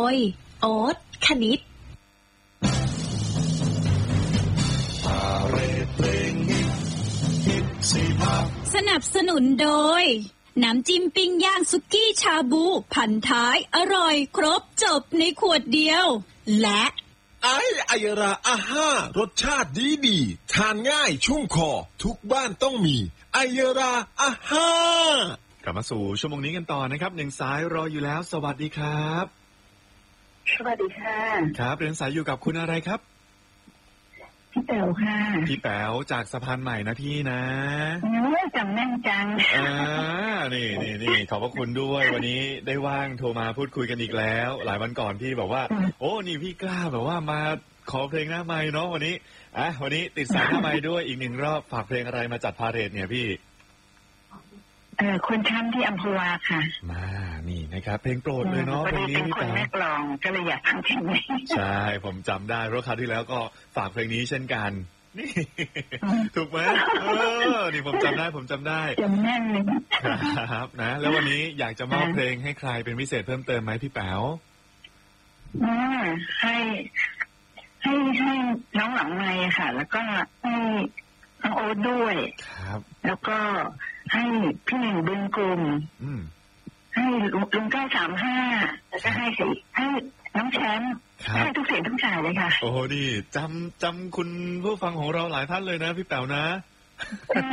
ยโอ๊ตคณิตสนับสนุนโดยน้ำจิ้มปิ้งย่างสุกี้ชาบูพันท้ายอร่อยครบจบในขวดเดียวและไอราอาห้ารสชาติดีทานง่ายชุ่มคอทุกบ้านต้องมีไอราอาห้ากลับมาสู่ชั่วโมงนี้กันต่อนะครับหนึ่งสายรออยู่แล้วสวัสดีครับสวัสดีค่ะครับเรียนสายอยู่กับคุณอะไรครับพี่แป๋วค่ะพี่แป๋วจากสะพานใหม่นะพี่นะจำแม่นจังนี่ขอบพระคุณด้วยวันนี้ได้ว่างโทรมาพูดคุยกันอีกแล้วหลายวันก่อนพี่บอกว่าโอ้นี่พี่กล้าแบบว่ามาขอเพลงหน้าไมค์เนาะวันนี้วันนี้ติดสายหน้าไมค์ด้วยอีกหนึ่งรอบฝากเพลงอะไรมาจัดพาเหรดเนี่ยพี่คนช้ำที่อัมพวาค่ะมานี่นะครับเพลงโปรดเลยเนาะเพลงนี้พี่แป๋วแม่กลองก็เลยอยากฟังเพลงนี้ใช่ผมจำได้เพราะคราวที่แล้วก็ฝากเพลงนี้เช่นกันนี่ถูกไหมนี่ผมจำได้จำแน่นเลยครับนะแล้ววันนี้อยากจะมอบเพลงให้ใครเป็นพิเศษเพิ่มเติมไหมพี่แป๋วให้น้องหลังไมค์ค่ะแล้วก็ให้น้องโอ๊ตด้วยครับแล้วก็ให้พี่หนึ่งบึงกลุ่มให้ลุง935แล้วก็ให้น้องแชมป์ให้ทุกเสียงทุกสายเลยค่ะโอ้โหดีจำคุณผู้ฟังของเราหลายท่านเลยนะพี่แป๋วนะ